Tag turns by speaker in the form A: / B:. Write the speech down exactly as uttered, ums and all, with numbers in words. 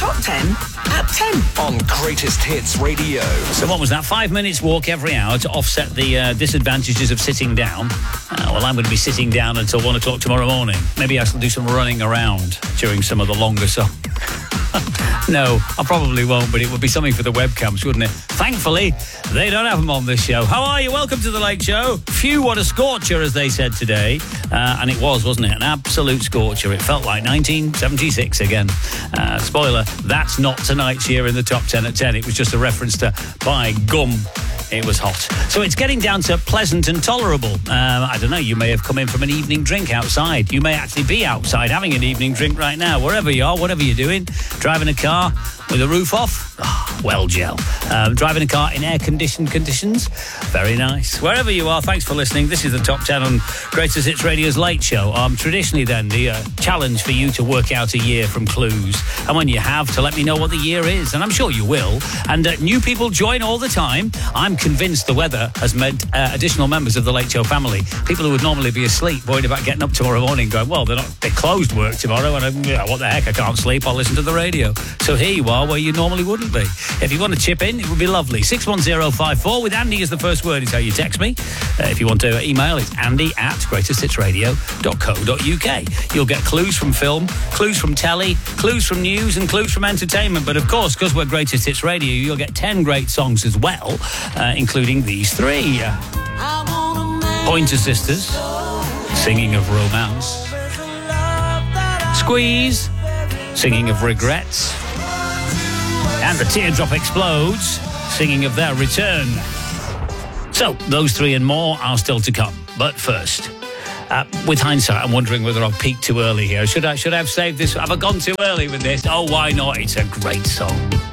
A: Top ten at ten.
B: On Greatest Hits Radio.
C: So what was that? Five minutes walk every hour to offset the uh, disadvantages of sitting down. Uh, well, I'm going to be sitting down until one o'clock tomorrow morning. Maybe I shall do some running around during some of the longer songs. No, I probably won't, but it would be something for the webcams, wouldn't it? Thankfully, they don't have them on this show. How are you? Welcome to The Late Show. Phew, what a scorcher, as they said today. Uh, and it was, wasn't it? An absolute scorcher. It felt like nineteen seventy-six again. Uh, spoiler, that's not tonight's year in the top ten at ten. It was just a reference to, by gum, it was hot. So it's getting down to pleasant and tolerable. Um, I don't know, you may have come in from an evening drink outside. You may actually be outside having an evening drink right now, wherever you are, whatever you're doing. Driving a car with the roof off. Oh, well, gel. Um, driving a car in air-conditioned conditions. Very nice. Wherever you are, thanks for listening. This is the Top ten on Greatest Hits Radio's Late Show. Um, traditionally, then, the uh, challenge for you to work out a year from clues. And when you have, to let me know what the year is. And I'm sure you will. And uh, new people join all the time. I'm convinced the weather has meant uh, additional members of the Late Show family. People who would normally be asleep, worried about getting up tomorrow morning, going, well, they're not, they closed work tomorrow, and I'm, yeah, what the heck, I can't sleep, I'll listen to the radio. So here you are, where you normally wouldn't be. If you want to chip in, it would be lovely. six one zero five four with Andy as the first word is how you text me. Uh, if you want to email, it's andy at greatest hits radio dot co dot uk. You'll get clues from film, clues from telly, clues from news, and clues from entertainment. But of course, because we're Greatest Hits Radio, you'll get ten great songs as well, uh, including these three. Pointer Sisters, singing of romance. Squeeze, singing of regrets. And the Teardrop Explodes, singing of their return. So, those three and more are still to come. But first, uh, with hindsight, I'm wondering whether I've peaked too early here. Should I, should I have saved this? Have I gone too early with this? Oh, why not? It's a great song.